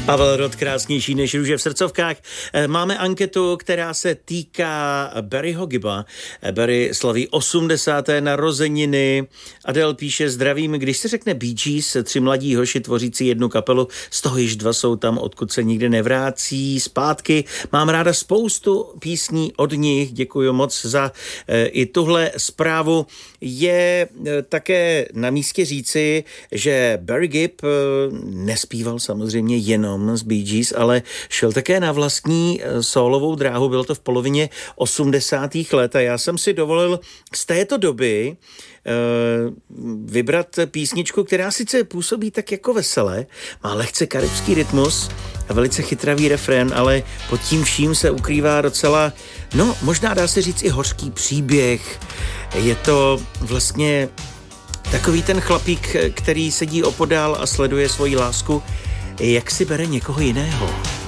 Pavel Rod, krásnější než růže v srdcovkách. Máme anketu, která se týká Barryho Gibba. Barry slaví 80. narozeniny. Adele píše: zdravím, když se řekne Bee Gees, 3 mladí hoši tvořící jednu kapelu, z toho již 2 jsou tam, odkud se nikdy nevrácí zpátky. Mám ráda spoustu písní od nich. Děkuji moc za i tuhle zprávu. Je také na místě říci, že Barry Gibb nespíval samozřejmě jenom z Bee Gees, ale šel také na vlastní sólovou dráhu. Bylo to v polovině 80. let a já jsem si dovolil z této doby vybrat písničku, která sice působí tak jako veselé, má lehce karibský rytmus a velice chytravý refrén, ale pod tím vším se ukrývá docela, no možná dá se říct i hořký příběh. Je to vlastně takový ten chlapík, který sedí opodál a sleduje svoji lásku, jak si bere někoho jiného.